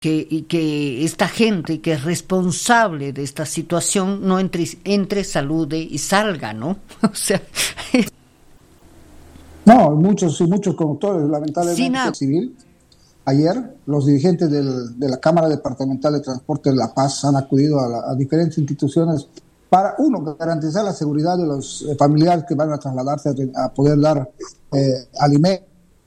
y que esta gente que es responsable de esta situación no entre, salude y salga, ¿no? O sea, no, muchos conductores, lamentablemente, civil. Ayer, los dirigentes de la Cámara Departamental de Transporte de La Paz han acudido a diferentes instituciones para, uno, garantizar la seguridad de los familiares que van a trasladarse a poder dar alimentos.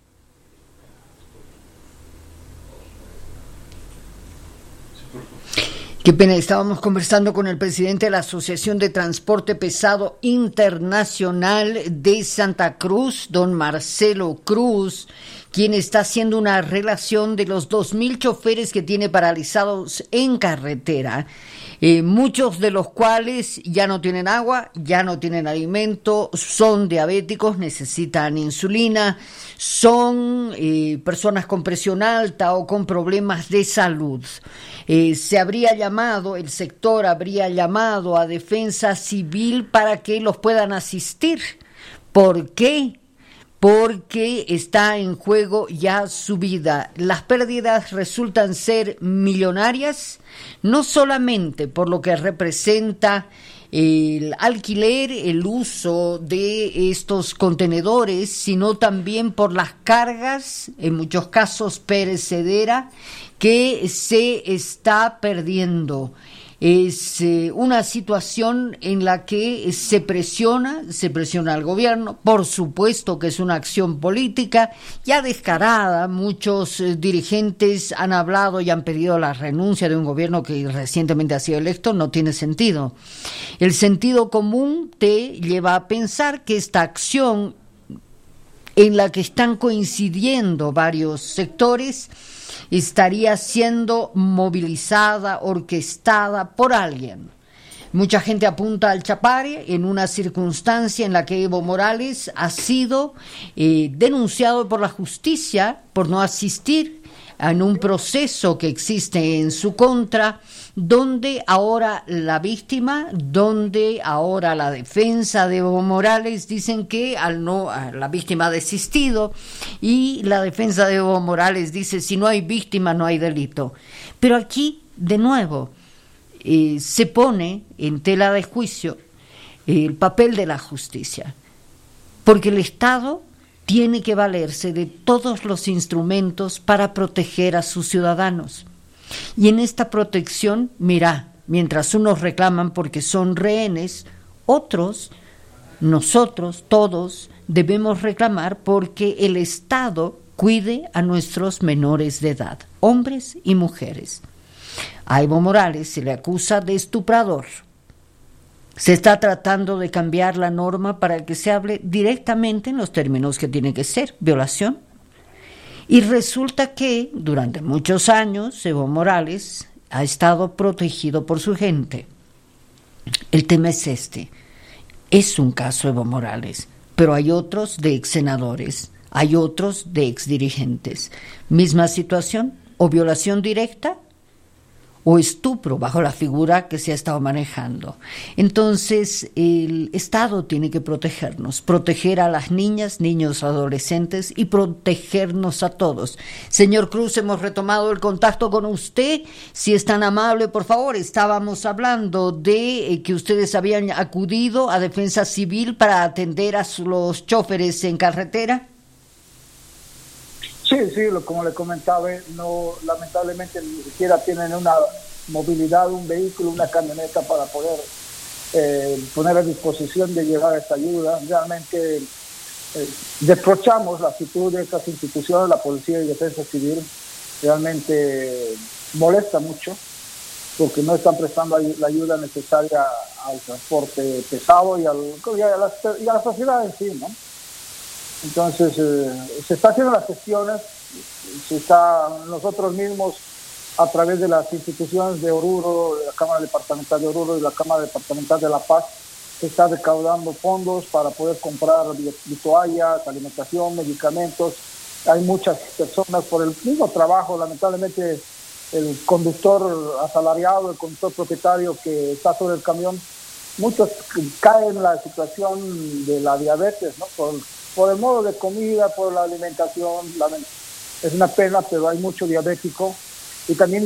Qué pena, estábamos conversando con el presidente de la Asociación de Transporte Pesado Internacional de Santa Cruz, don Marcelo Cruz, quien está haciendo una relación de los 2.000 choferes que tiene paralizados en carretera, muchos de los cuales ya no tienen agua, ya no tienen alimento, son diabéticos, necesitan insulina, son personas con presión alta o con problemas de salud. El sector habría llamado a Defensa Civil para que los puedan asistir. ¿Por qué? Porque está en juego ya su vida. Las pérdidas resultan ser millonarias, no solamente por lo que representa el alquiler, el uso de estos contenedores, sino también por las cargas, en muchos casos perecedera, que se está perdiendo. Es una situación en la que se presiona al gobierno, por supuesto que es una acción política ya descarada. Muchos dirigentes han hablado y han pedido la renuncia de un gobierno que recientemente ha sido electo. No tiene sentido. El sentido común te lleva a pensar que esta acción en la que están coincidiendo varios sectores estaría siendo movilizada, orquestada por alguien. Mucha gente apunta al Chapare en una circunstancia en la que Evo Morales ha sido denunciado por la justicia por no asistir en un proceso que existe en su contra, donde ahora la víctima, donde ahora la defensa de Evo Morales dicen que la víctima ha desistido, y la defensa de Evo Morales dice: si no hay víctima no hay delito. Pero aquí, de nuevo, se pone en tela de juicio el papel de la justicia, porque el Estado tiene que valerse de todos los instrumentos para proteger a sus ciudadanos. Y en esta protección, mira, mientras unos reclaman porque son rehenes, otros, nosotros, todos, debemos reclamar porque el Estado cuide a nuestros menores de edad, hombres y mujeres. A Evo Morales se le acusa de estuprador. Se está tratando de cambiar la norma para que se hable directamente en los términos que tiene que ser: violación. Y resulta que durante muchos años Evo Morales ha estado protegido por su gente. El tema es este. Es un caso Evo Morales, pero hay otros de ex senadores, hay otros de ex dirigentes. Misma situación, o violación directa o estupro bajo la figura que se ha estado manejando. Entonces, el Estado tiene que protegernos, proteger a las niñas, niños, adolescentes y protegernos a todos. Señor Cruz, hemos retomado el contacto con usted. Si es tan amable, por favor, estábamos hablando de que ustedes habían acudido a Defensa Civil para atender a los choferes en carretera. Sí, como le comentaba, no, lamentablemente ni siquiera tienen una movilidad, un vehículo, una camioneta para poder poner a disposición de llevar esta ayuda. Realmente reprochamos la actitud de estas instituciones, la Policía y Defensa Civil. Realmente molesta mucho porque no están prestando la ayuda necesaria al transporte pesado y a la sociedad en sí, ¿no? Entonces, se está haciendo las gestiones, nosotros mismos, a través de las instituciones de Oruro, de la Cámara Departamental de Oruro y la Cámara Departamental de La Paz, se está recaudando fondos para poder comprar toallas, alimentación, medicamentos. Hay muchas personas por el mismo trabajo, lamentablemente el conductor asalariado, el conductor propietario que está sobre el camión, muchos caen en la situación de la diabetes, ¿no? Por el modo de comida, por la alimentación. Es una pena, pero hay mucho diabético y también